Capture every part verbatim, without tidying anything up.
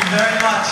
very much.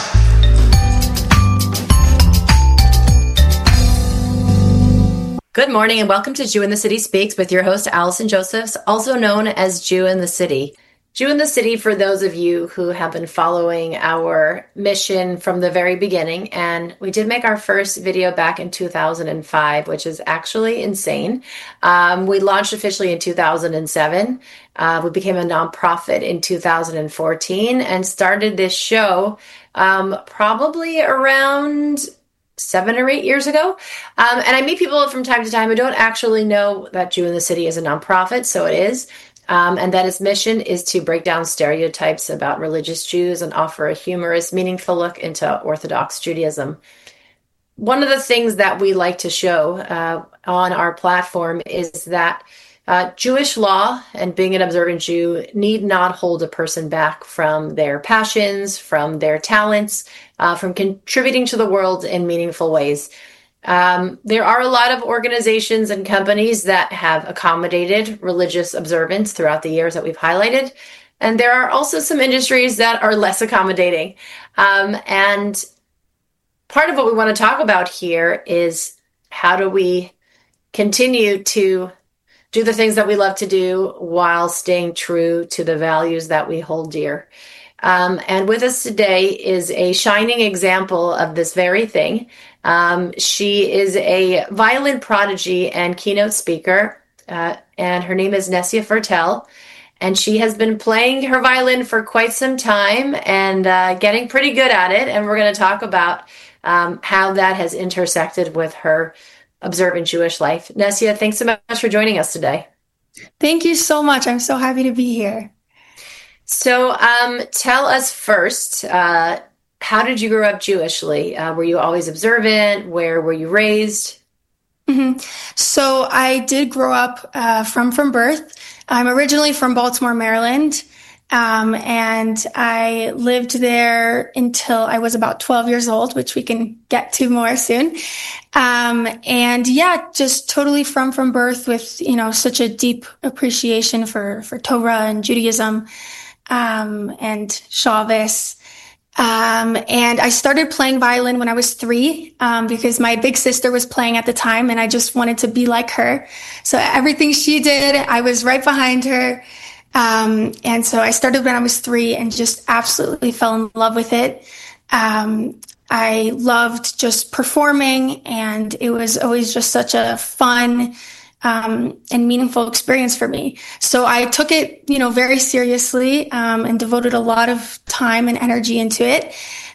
Good morning and welcome to Jew in the City Speaks with your host, Allison Josephs, also known as Jew in the City. Jew in the City, for those of you who have been following our mission from the very beginning, and we did make our first video back in two thousand five, which is actually insane. Um, we launched officially in two thousand seven. Uh, we became a nonprofit in two thousand fourteen and started this show um, probably around seven or eight years ago. Um, and I meet people from time to time who don't actually know that Jew in the City is a nonprofit, so it is. Um, and that its mission is to break down stereotypes about religious Jews and offer a humorous, meaningful look into Orthodox Judaism. One of the things that we like to show uh, on our platform is that uh, Jewish law and being an observant Jew need not hold a person back from their passions, from their talents, uh, from contributing to the world in meaningful ways. Um, there are a lot of organizations and companies that have accommodated religious observance throughout the years that we've highlighted. And there are also some industries that are less accommodating. Um, and part of what we want to talk about here is how do we continue to do the things that we love to do while staying true to the values that we hold dear. Um, and with us today is a shining example of this very thing. Um, she is a violin prodigy and keynote speaker, uh, and her name is Nessia Fertel. And she has been playing her violin for quite some time and uh, getting pretty good at it. And we're going to talk about um, how that has intersected with her observant Jewish life. Nessia, thanks so much for joining us today. Thank you so much. I'm so happy to be here. So um, tell us first, uh, how did you grow up Jewishly? Uh, were you always observant? Where were you raised? Mm-hmm. So I did grow up uh, from from birth. I'm originally from Baltimore, Maryland, um, and I lived there until I was about twelve years old, which we can get to more soon. Um, and yeah, just totally from from birth with, you know, such a deep appreciation for, for Torah and Judaism. Um, and Shabbos. Um, and I started playing violin when I was three, um, because my big sister was playing at the time and I just wanted to be like her. So everything she did, I was right behind her. Um, and so I started when I was three and just absolutely fell in love with it. Um, I loved just performing, and it was always just such a fun, Um, and meaningful experience for me. So I took it, you know, very seriously, um, and devoted a lot of time and energy into it.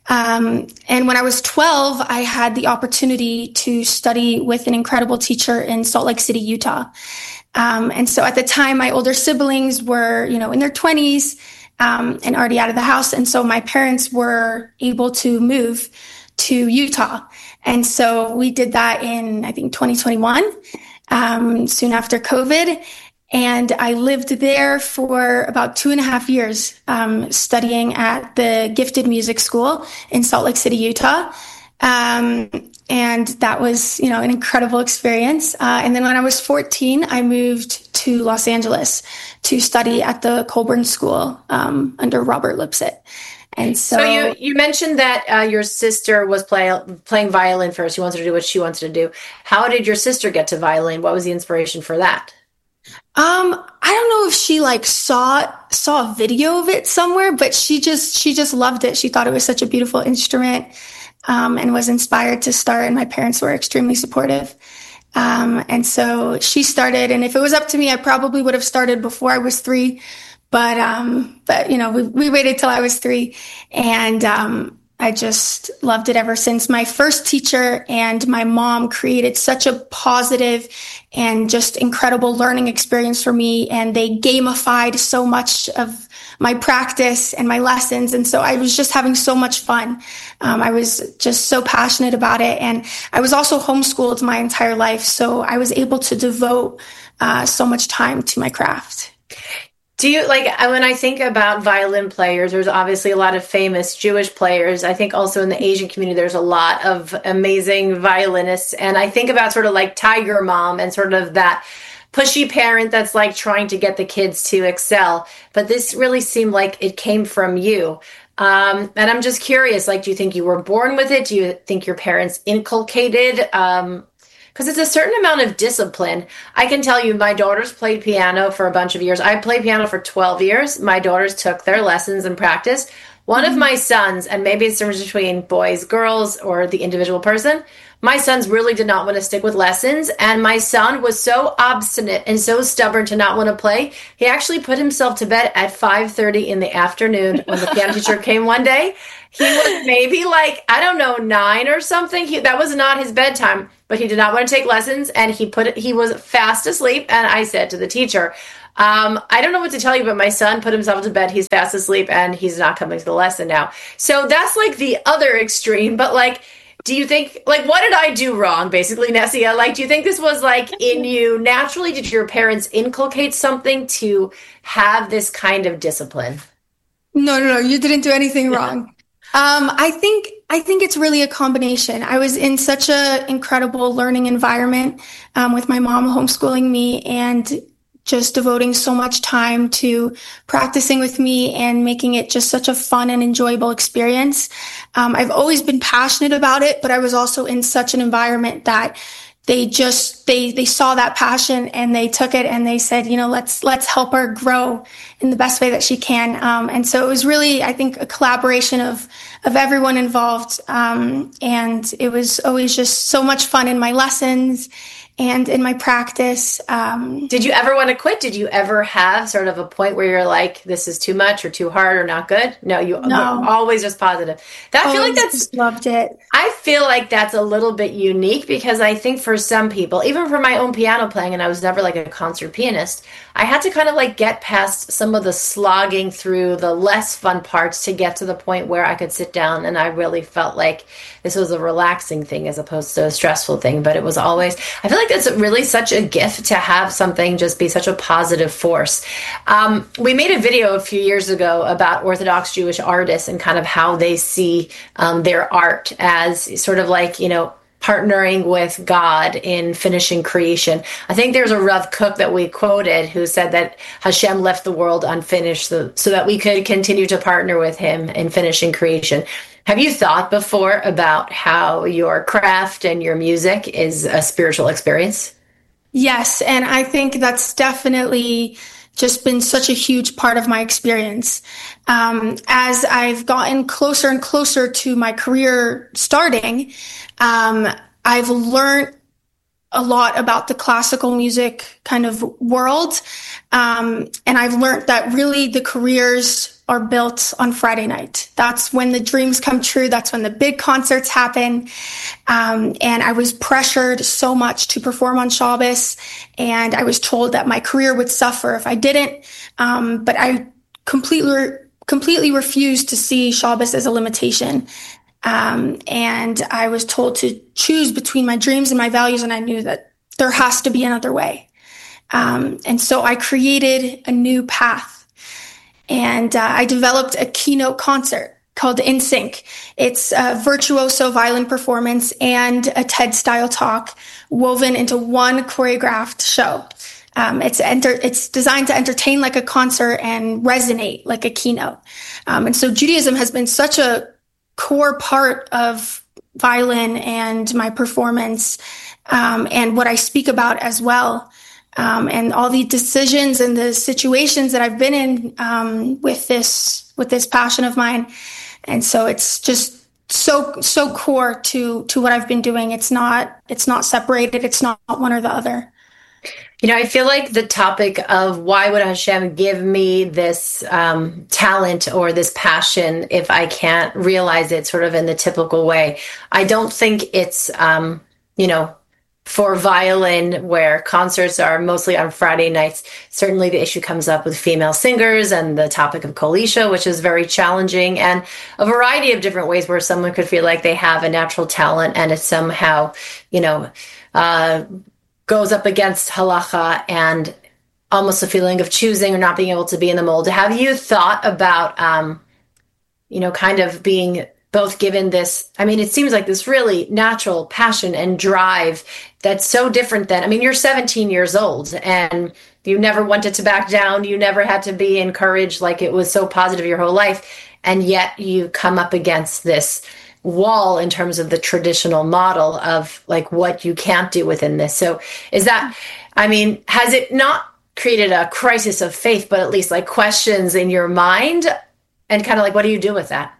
Um, and when I was twelve, I had the opportunity to study with an incredible teacher in Salt Lake City, Utah. Um, and so at the time, my older siblings were, you know, in their twenties, um, and already out of the house. And so my parents were able to move to Utah. And so we did that in, I think, twenty twenty-one. Um, soon after COVID, and I lived there for about two and a half years, um, studying at the Gifted Music School in Salt Lake City, Utah. Um, and that was, you know, an incredible experience. Uh, and then when I was fourteen, I moved to Los Angeles to study at the Colburn School, um, under Robert Lipset. And so, so you, you mentioned that uh, your sister was play, playing violin first. You wanted to do what she wanted to do. How did your sister get to violin? What was the inspiration for that? Um, I don't know if she like saw saw a video of it somewhere, but she just she just loved it. She thought it was such a beautiful instrument, um, and was inspired to start. And my parents were extremely supportive. Um, and so she started. And if it was up to me, I probably would have started before I was three. But, um, but, you know, we, we waited till I was three, and, um, I just loved it ever since. My first teacher and my mom created such a positive and just incredible learning experience for me. And they gamified so much of my practice and my lessons. And so I was just having so much fun. Um, I was just so passionate about it. And I was also homeschooled my entire life. So I was able to devote, uh, so much time to my craft. Do you, like, when I think about violin players, there's obviously a lot of famous Jewish players. I think also in the Asian community, there's a lot of amazing violinists. And I think about sort of like Tiger Mom and sort of that pushy parent that's like trying to get the kids to excel. But this really seemed like it came from you. Um, and I'm just curious, like, do you think you were born with it? Do you think your parents inculcated? Um, because it's a certain amount of discipline. I can tell you, my daughters played piano for a bunch of years. I played piano for twelve years. My daughters took their lessons and practiced. One mm-hmm. of my sons, and maybe it's the difference between boys, girls, or the individual person, my sons really did not want to stick with lessons. And my son was so obstinate and so stubborn to not want to play. He actually put himself to bed at five thirty in the afternoon when the piano teacher came one day. He was maybe like, I don't know, nine or something. He, that was not his bedtime, but he did not want to take lessons. And he put it, he was fast asleep. And I said to the teacher, um, I don't know what to tell you, but my son put himself to bed. He's fast asleep and he's not coming to the lesson now. So that's like the other extreme. But like, do you think, like, what did I do wrong, basically, Nessia? Like, do you think this was, like, in you naturally? Did your parents inculcate something to have this kind of discipline? No, no, no. You didn't do anything wrong. um, I think I think it's really a combination. I was in such an incredible learning environment um, with my mom homeschooling me and just devoting so much time to practicing with me and making it just such a fun and enjoyable experience. Um, I've always been passionate about it, but I was also in such an environment that they just, they, they saw that passion and they took it and they said, you know, let's, let's help her grow in the best way that she can. Um, and so it was really, I think, a collaboration of, of everyone involved. Um, and it was always just so much fun in my lessons and in my practice. Um, Did you ever want to quit? Did you ever have sort of a point where you're like, this is too much or too hard or not good? No, you no. were always just positive. That, I feel like that's, just loved it. I feel like that's a little bit unique because I think for some people, even for my own piano playing, and I was never like a concert pianist, I had to kind of like get past some of the slogging through the less fun parts to get to the point where I could sit down and I really felt like this was a relaxing thing as opposed to a stressful thing. But it was always, I feel like it's really such a gift to have something just be such a positive force. Um, we made a video a few years ago about Orthodox Jewish artists and kind of how they see um, their art as sort of like, you know, partnering with God in finishing creation. I think there's a Rav Kook that we quoted who said that Hashem left the world unfinished so, so that we could continue to partner with him in finishing creation. Have you thought before about how your craft and your music is a spiritual experience? Yes, and I think that's definitely just been such a huge part of my experience. Um, as I've gotten closer and closer to my career starting, um, I've learned a lot about the classical music kind of world. Um, and I've learned that really the careers are built on Friday night. That's when the dreams come true. That's when the big concerts happen. Um, and I was pressured so much to perform on Shabbos. And I was told that my career would suffer if I didn't. Um, but I completely, completely refused to see Shabbos as a limitation. Um, and I was told to choose between my dreams and my values. And I knew that there has to be another way. Um, and so I created a new path. And uh, I developed a keynote concert called In Sync. It's a virtuoso violin performance and a TED-style talk woven into one choreographed show. Um, it's enter- it's designed to entertain like a concert and resonate like a keynote. Um, and so Judaism has been such a core part of violin and my performance um, and what I speak about as well. Um, and all the decisions and the situations that I've been in um, with this with this passion of mine, and so it's just so so core to to what I've been doing. It's not it's not separated. It's not one or the other. You know, I feel like the topic of why would Hashem give me this um, talent or this passion if I can't realize it sort of in the typical way. I don't think it's um, you know. For violin, where concerts are mostly on Friday nights, certainly the issue comes up with female singers and the topic of Kol Isha, which is very challenging, and a variety of different ways where someone could feel like they have a natural talent and it somehow, you know, uh, goes up against halacha and almost a feeling of choosing or not being able to be in the mold. Have you thought about, um, you know, kind of being both given this, I mean, it seems like this really natural passion and drive that's so different than, I mean, you're seventeen years old and you never wanted to back down. You never had to be encouraged. Like it was so positive your whole life. And yet you come up against this wall in terms of the traditional model of like what you can't do within this. So is that, I mean, has it not created a crisis of faith, but at least like questions in your mind, and kind of like, what do you do with that?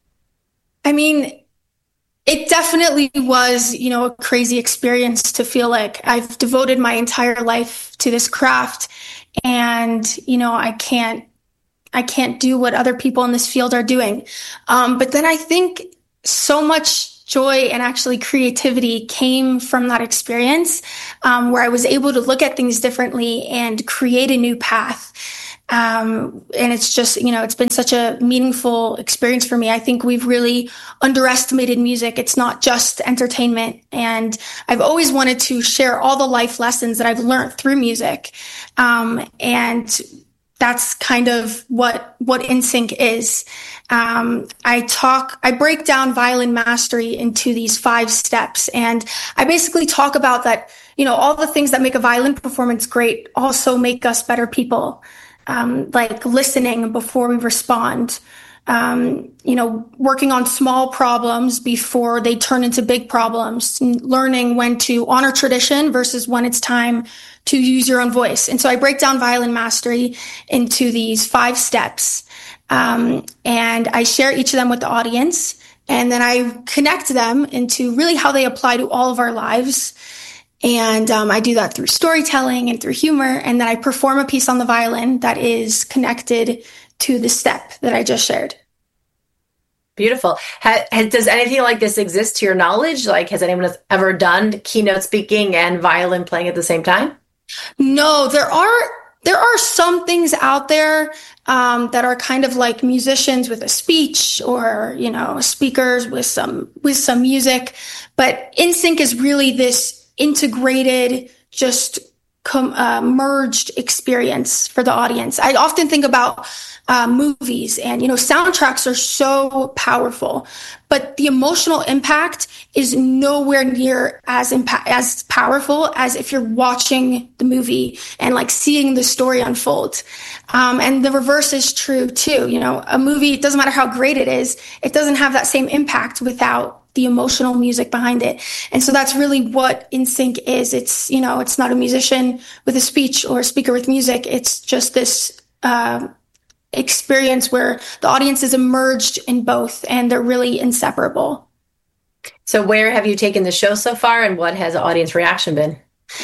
I mean, it definitely was, you know, a crazy experience to feel like I've devoted my entire life to this craft, and, you know, I can't, I can't do what other people in this field are doing. Um, but then I think so much joy and actually creativity came from that experience, um, where I was able to look at things differently and create a new path. Um, and it's just, you know, it's been such a meaningful experience for me. I think we've really underestimated music. It's not just entertainment. And I've always wanted to share all the life lessons that I've learned through music. Um, and that's kind of what, what NSYNC is. Um, I talk, I break down violin mastery into these five steps. And I basically talk about that, you know, all the things that make a violin performance great also make us better people. Um, like listening before we respond, um, you know, working on small problems before they turn into big problems, learning when to honor tradition versus when it's time to use your own voice. And so I break down violin mastery into these five steps, um, and I share each of them with the audience, and then I connect them into really how they apply to all of our lives. And um, I do that through storytelling and through humor. And then I perform a piece on the violin that is connected to the step that I just shared. Beautiful. Ha, has, does anything like this exist to your knowledge? Like, has anyone ever done keynote speaking and violin playing at the same time? No, there are there are some things out there um, that are kind of like musicians with a speech, or, you know, speakers with some with some music. But NSYNC is really this integrated, just com- uh, merged experience for the audience. I often think about uh, movies, and, you know, soundtracks are so powerful, but the emotional impact is nowhere near as impa- as powerful as if you're watching the movie and like seeing the story unfold. Um, and the reverse is true too. You know, a movie, it doesn't matter how great it is, it doesn't have that same impact without the emotional music behind it. And so that's really what NSYNC is. It's, you know, it's not a musician with a speech or a speaker with music. It's just this uh, experience where the audience is immersed in both, and they're really inseparable. So where have you taken the show so far, and what has the audience reaction been?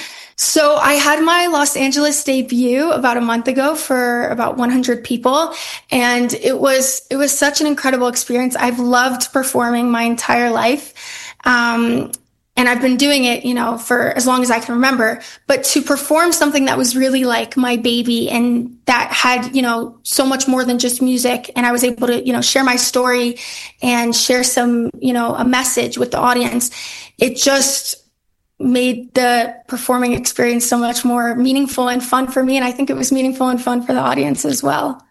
So I had my Los Angeles debut about a month ago for about one hundred people. And it was, it was such an incredible experience. I've loved performing my entire life. Um, and I've been doing it, you know, for as long as I can remember, but to perform something that was really like my baby, and that had, you know, so much more than just music. And I was able to, you know, share my story and share some, you know, a message with the audience. It just made the performing experience so much more meaningful and fun for me. And I think it was meaningful and fun for the audience as well.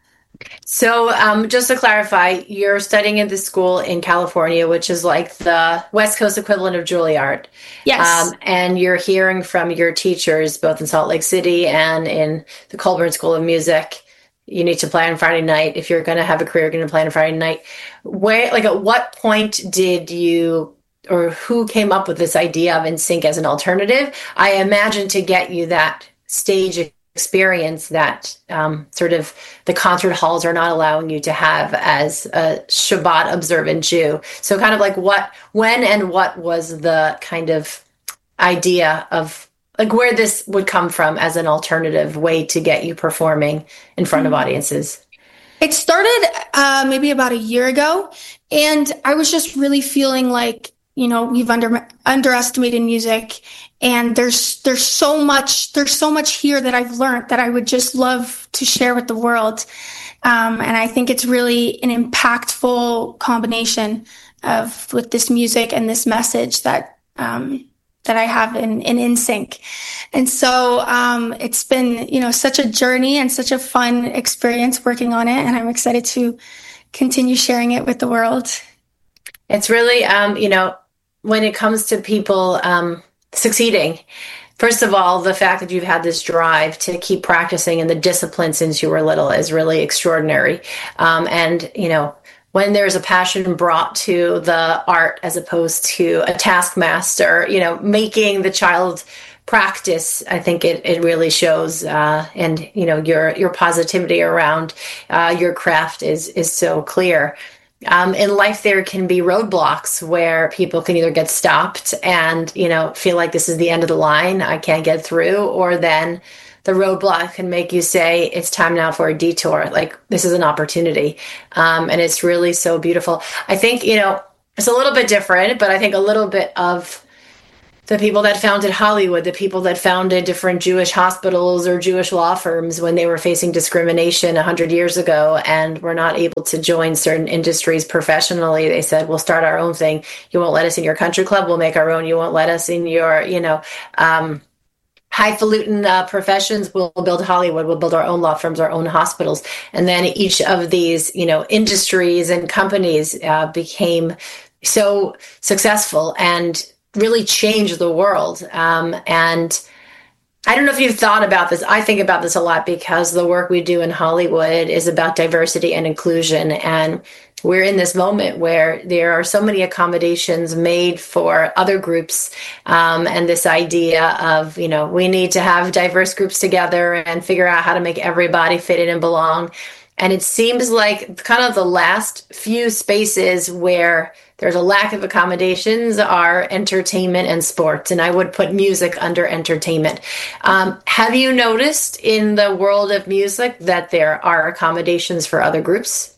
So um, just to clarify, you're studying at the school in California, which is like the West Coast equivalent of Juilliard. Yes. Um, and you're hearing from your teachers, both in Salt Lake City and in the Colburn School of Music, you need to play on Friday night. If you're going to have a career, you're going to play on Friday night. Where, like, at what point did you, or who came up with this idea of NSYNC as an alternative? I imagine to get you that stage experience that um, sort of the concert halls are not allowing you to have as a Shabbat observant Jew. So kind of like what, when and what was the kind of idea of like where this would come from as an alternative way to get you performing in front mm-hmm. of audiences? It started uh, maybe about a year ago, and I was just really feeling like, you know, we've under underestimated music, and there's there's so much there's so much here that I've learned that I would just love to share with the world. Um, and I think it's really an impactful combination of with this music and this message that um, that I have in in NSYNC. And so um, it's been, you know, such a journey and such a fun experience working on it, and I'm excited to continue sharing it with the world. It's really, um, you know, when it comes to people um, succeeding, First of all, the fact that you've had this drive to keep practicing and the discipline since you were little is really extraordinary. Um, and, you know, when there's a passion brought to the art as opposed to a taskmaster, you know, making the child practice, I think it, it really shows. Uh, and, you know, your, your positivity around uh, your craft is, is so clear. Um, in life, there can be roadblocks where people can either get stopped and, you know, feel like this is the end of the line, I can't get through, or then the roadblock can make you say, it's time now for a detour. Like, this is an opportunity. Um, and it's really so beautiful. I think, you know, it's a little bit different, but I think a little bit of the people that founded Hollywood, the people that founded different Jewish hospitals or Jewish law firms when they were facing discrimination one hundred years ago and were not able to join certain industries professionally, they said, we'll start our own thing. You won't let us in your country club, we'll make our own. You won't let us in your, you know, um, highfalutin uh, professions, we'll build Hollywood, we'll build our own law firms, our own hospitals. And then each of these, you know, industries and companies uh, became so successful and really changed the world. Um, and I don't know if you've thought about this. I think about this a lot because the work we do in Hollywood is about diversity and inclusion. And we're in this moment where there are so many accommodations made for other groups. Um, and this idea of, you know, we need to have diverse groups together and figure out how to make everybody fit in and belong. And it seems like kind of the last few spaces where there's a lack of accommodations are entertainment and sports. And I would put music under entertainment. Um, have you noticed in the world of music that there are accommodations for other groups?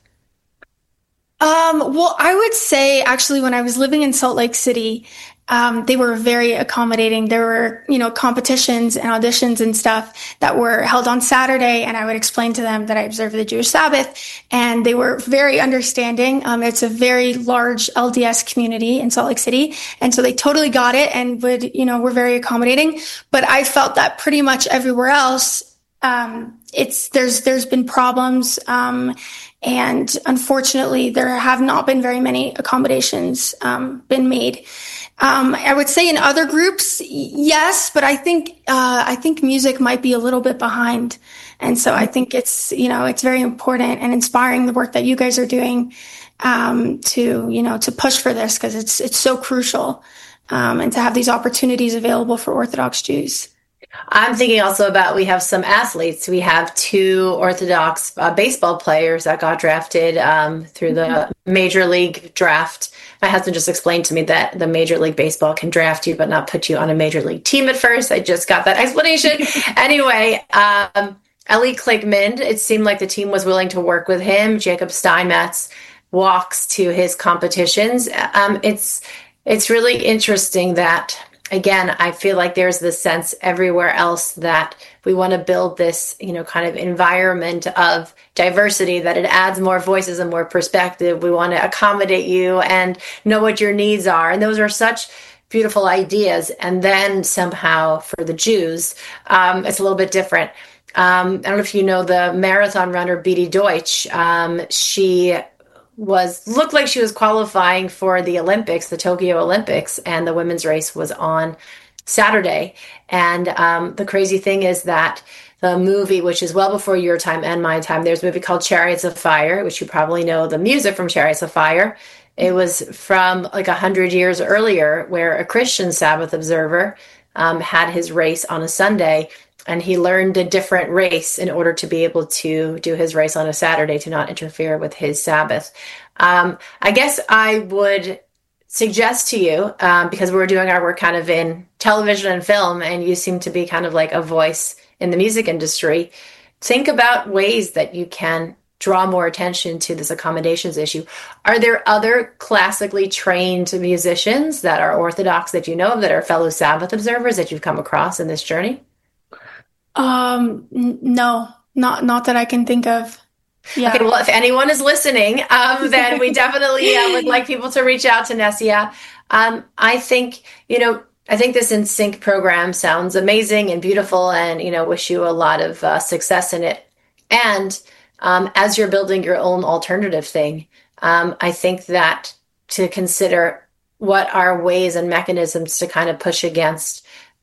Um, well, I would say actually when I was living in Salt Lake City, um, they were very accommodating. There were, you know, competitions and auditions and stuff that were held on Saturday, and I would explain to them that I observe the Jewish Sabbath, and they were very understanding. Um, it's a very large L D S community in Salt Lake City, and so they totally got it and would, you know, were very accommodating. But I felt that pretty much everywhere else, um, it's there's there's been problems. Um, And unfortunately, there have not been very many accommodations um, been made. Um, I would say in other groups, yes, but I think uh, I think music might be a little bit behind, and so I think it's you know it's very important and inspiring the work that you guys are doing um, to you know to push for this because it's it's so crucial um, and to have these opportunities available for Orthodox Jews. I'm thinking also about, we have some athletes. We have two Orthodox uh, baseball players that got drafted um, through the Major League draft. My husband just explained to me that the Major League Baseball can draft you, but not put you on a Major League team at first. I just got that explanation. Anyway, um, Eli Kligman, it seemed like the team was willing to work with him. Jacob Steinmetz walks to his competitions. Um, it's it's really interesting that, again, I feel like there's this sense everywhere else that we want to build this, you know, kind of environment of diversity, that it adds more voices and more perspective. We want to accommodate you and know what your needs are. And those are such beautiful ideas. And then somehow for the Jews, um, it's a little bit different. Um, I don't know if you know the marathon runner, Bidi Deutsch. Um, she was looked like she was qualifying for the Olympics, the Tokyo Olympics, and the women's race was on Saturday. And um, the crazy thing is that the movie, which is well before your time and my time, there's a movie called Chariots of Fire, which you probably know the music from Chariots of Fire. It was from like a hundred years earlier, where a Christian Sabbath observer um, had his race on a Sunday. And he learned a different race in order to be able to do his race on a Saturday to not interfere with his Sabbath. Um, I guess I would suggest to you, um, because we're doing our work kind of in television and film, and you seem to be kind of like a voice in the music industry, think about ways that you can draw more attention to this accommodations issue. Are there other classically trained musicians that are Orthodox that you know of, that are fellow Sabbath observers that you've come across in this journey? Um, n- no, not, not that I can think of. Yeah. Okay, well, if anyone is listening, um, then we definitely uh, would like people to reach out to Nessia. Um, I think, you know, I think this In Sync program sounds amazing and beautiful, and, you know, wish you a lot of uh, success in it. And um, as you're building your own alternative thing, um, I think that to consider what are ways and mechanisms to kind of push against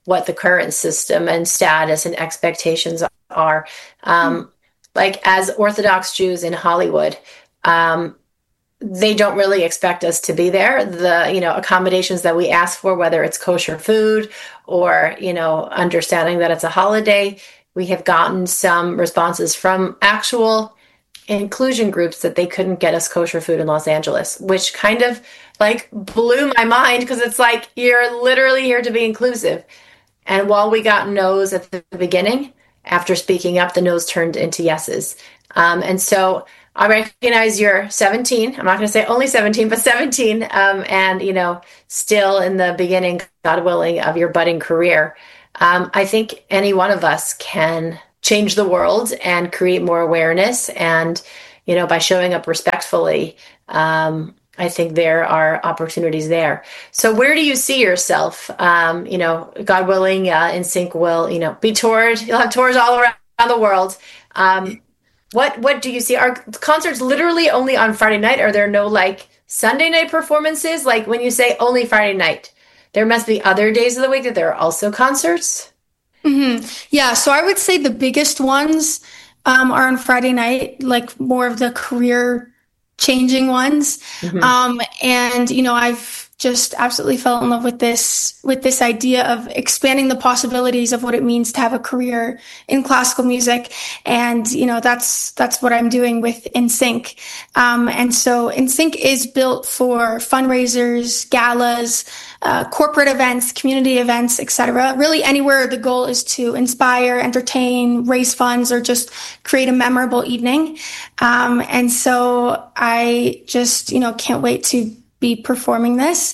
what the current system and status and expectations are. Um, mm. Like as Orthodox Jews in Hollywood, um, they don't really expect us to be there. The, you know, accommodations that we ask for, whether it's kosher food or, you know, understanding that it's a holiday, we have gotten some responses from actual inclusion groups that they couldn't get us kosher food in Los Angeles, which kind of like blew my mind, because it's like, you're literally here to be inclusive. And while we got no's at the beginning, after speaking up, the no's turned into yeses. Um, and so I recognize you're seventeen. I'm not going to say only seventeen, but seventeen. Um, and, you know, still in the beginning, God willing, of your budding career. Um, I think any one of us can change the world and create more awareness. And, you know, by showing up respectfully, um, I think there are opportunities there. So where do you see yourself? Um, you know, God willing, uh, NSYNC will, you know, be toured. You'll have tours all around the world. Um, what what do you see? Are concerts literally only on Friday night? Are there no like Sunday night performances? Like when you say only Friday night, there must be other days of the week that there are also concerts? Mm-hmm. Yeah, so I would say the biggest ones um, are on Friday night, like more of the career changing ones. Mm-hmm. Um, and, you know, I've just absolutely fell in love with this, with this idea of expanding the possibilities of what it means to have a career in classical music. And, you know, that's, that's what I'm doing with NSYNC. Um, and so NSYNC is built for fundraisers, galas, uh, corporate events, community events, et cetera. Really anywhere the goal is to inspire, entertain, raise funds, or just create a memorable evening. Um, and so I just, you know, can't wait to be performing this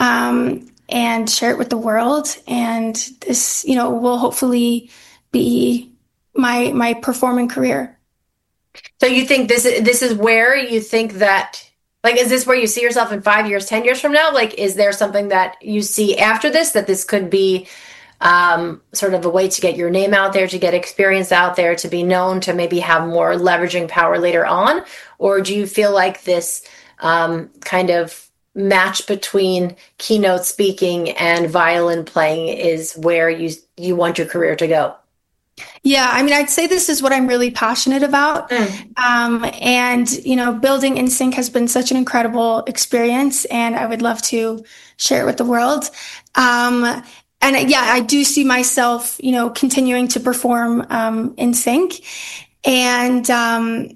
um, and share it with the world. And this, you know, will hopefully be my my performing career. So you think this is this is where you think that, like, is this where you see yourself in five years, ten years from now? Like, is there something that you see after this, that this could be um, sort of a way to get your name out there, to get experience out there, to be known, to maybe have more leveraging power later on? Or do you feel like this um, kind of match between keynote speaking and violin playing is where you you want your career to go? Yeah, I mean, I'd say this is what I'm really passionate about. Mm. Um, and, you know, building NSYNC has been such an incredible experience, and I would love to share it with the world. Um, and yeah, I do see myself, you know, continuing to perform um, NSYNC. And um,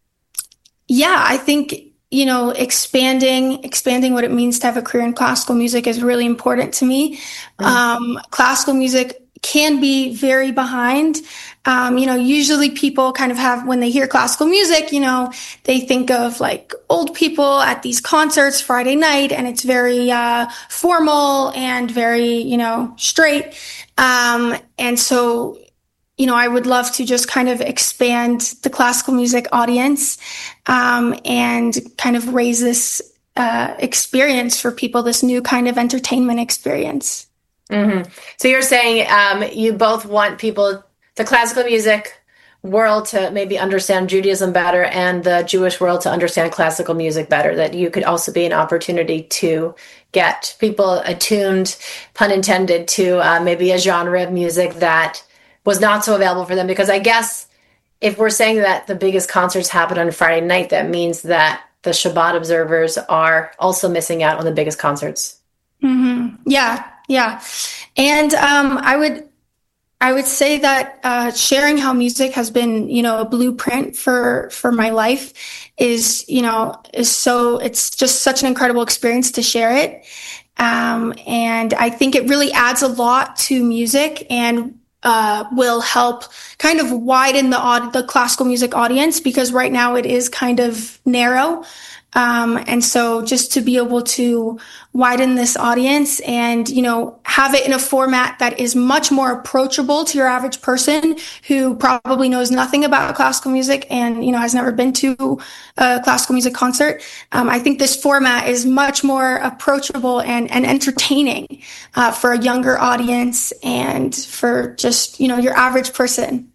yeah, I think, you know, expanding, expanding what it means to have a career in classical music is really important to me. Mm. Um, classical music can be very behind. Um, you know, usually people kind of have, when they hear classical music, you know, they think of like old people at these concerts Friday night, and it's very uh, formal and very, you know, straight. Um, and so, you know, I would love to just kind of expand the classical music audience um, and kind of raise this uh, experience for people, this new kind of entertainment experience. Mm-hmm. So you're saying um, you both want people, the classical music world, to maybe understand Judaism better, and the Jewish world to understand classical music better, that you could also be an opportunity to get people attuned, pun intended, to uh, maybe a genre of music that was not so available for them. Because I guess if we're saying that the biggest concerts happen on Friday night, that means that the Shabbat observers are also missing out on the biggest concerts. Mm-hmm. Yeah, yeah. And um, I would I would say that uh, sharing how music has been, you know, a blueprint for for my life is, you know, is so, it's just such an incredible experience to share it. Um, and I think it really adds a lot to music, and Uh, will help kind of widen the aud- the classical music audience, because right now it is kind of narrow. Um, and so just to be able to widen this audience and, you know, have it in a format that is much more approachable to your average person who probably knows nothing about classical music and, you know, has never been to a classical music concert. Um, I think this format is much more approachable and, and entertaining uh, for a younger audience and for just, you know, your average person.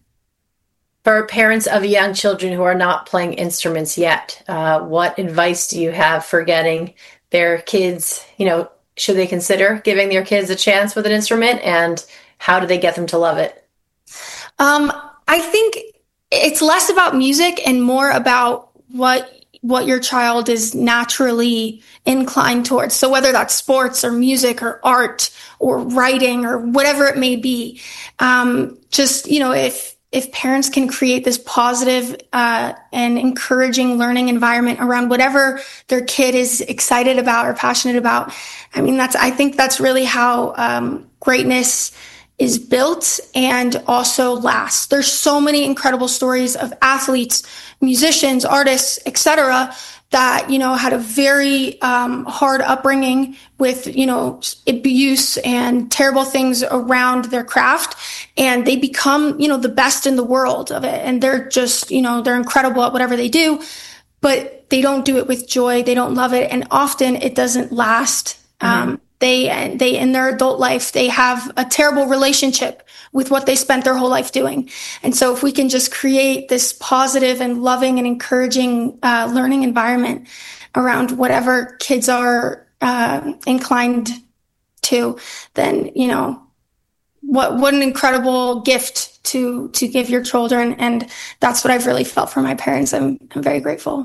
For parents of young children who are not playing instruments yet, uh, what advice do you have for getting their kids, you know, should they consider giving their kids a chance with an instrument? And how do they get them to love it? Um, I think it's less about music and more about what what your child is naturally inclined towards. So whether that's sports or music or art or writing or whatever it may be, um, just, you know, if if parents can create this positive uh, and encouraging learning environment around whatever their kid is excited about or passionate about, I mean, that's I think that's really how um, greatness is built and also lasts. There's so many incredible stories of athletes, musicians, artists, et cetera, that, you know, had a very um, hard upbringing with, you know, abuse and terrible things around their craft. And they become, you know, the best in the world of it. And they're just, you know, they're incredible at whatever they do, but they don't do it with joy. They don't love it. And often it doesn't last. Mm-hmm. Um, They, they, in their adult life, they have a terrible relationship with what they spent their whole life doing. And so if we can just create this positive and loving and encouraging uh, learning environment around whatever kids are uh, inclined to, then, you know, what, what an incredible gift to, to give your children. And that's what I've really felt from my parents. I'm, I'm very grateful.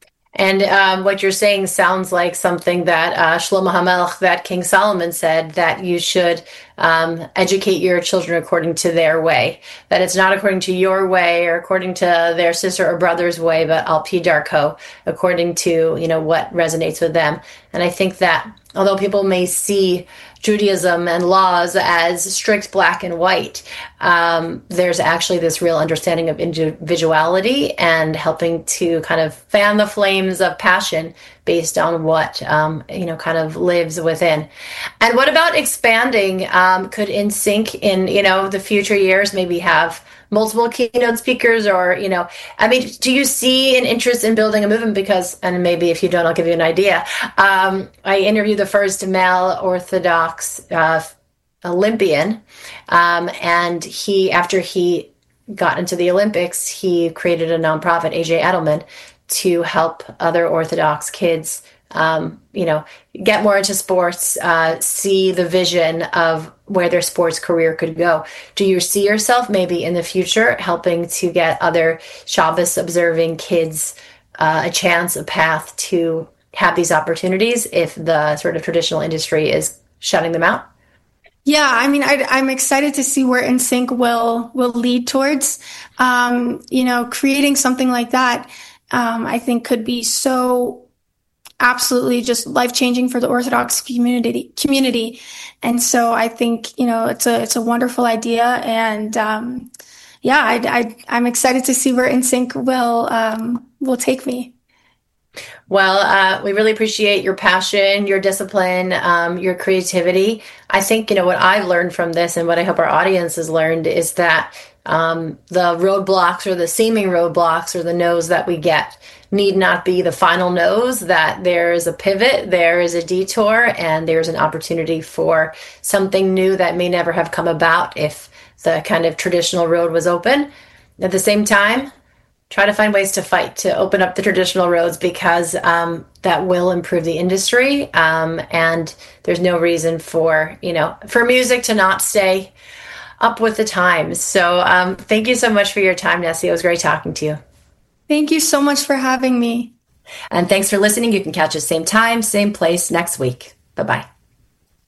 And um, what you're saying sounds like something that uh, Shlomo HaMelech, that King Solomon said, that you should um, educate your children according to their way, that it's not according to your way or according to their sister or brother's way, but al pi darko, according to, you know, what resonates with them. And I think that although people may see Judaism and laws as strict black and white, um, there's actually this real understanding of individuality and helping to kind of fan the flames of passion based on what, um, you know, kind of lives within. And what about expanding? Um, could N Sync in, you know, the future years maybe have multiple keynote speakers, or, you know, I mean, do you see an interest in building a movement? Because, and maybe if you don't, I'll give you an idea. Um, I interviewed the first male Orthodox uh, Olympian, um, and he, after he got into the Olympics, he created a nonprofit, A J Edelman, to help other Orthodox kids, um, you know, get more into sports, uh, see the vision of where their sports career could go. Do you see yourself maybe in the future helping to get other Shabbos observing kids uh, a chance, a path to have these opportunities if the sort of traditional industry is shutting them out? Yeah, I mean, I, I'm excited to see where N Sync will will lead towards. Um, you know, creating something like that, um, I think could be so absolutely just life-changing for the Orthodox community community. And so I think, you know, it's a it's a wonderful idea. And um, yeah, I, I, I'm excited to see where N Sync will um, will take me. Well, uh, we really appreciate your passion, your discipline, um, your creativity. I think, you know, what I've learned from this and what I hope our audience has learned is that um, the roadblocks or the seeming roadblocks or the no's that we get need not be the final no's, that there is a pivot, there is a detour, and there's an opportunity for something new that may never have come about if the kind of traditional road was open. At the same time, try to find ways to fight to open up the traditional roads, because um, that will improve the industry. Um, and there's no reason for, you know, for music to not stay up with the times. So um, thank you so much for your time, Nessie. It was great talking to you. Thank you so much for having me. And thanks for listening. You can catch us same time, same place next week. Bye-bye.